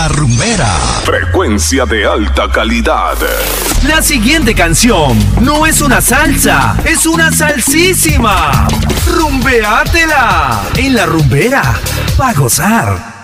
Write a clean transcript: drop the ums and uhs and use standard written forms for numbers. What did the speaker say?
La Rumbera. Frecuencia de alta calidad. La siguiente canción no es una salsa, es una salsísima. Rumbeátela en La Rumbera, pa' gozar.